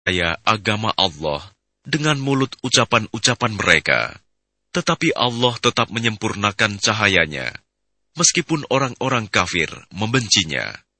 agama Allah dengan mulut ucapan-ucapan mereka. Tetapi Allah tetap menyempurnakan cahayanya, meskipun orang-orang kafir membencinya.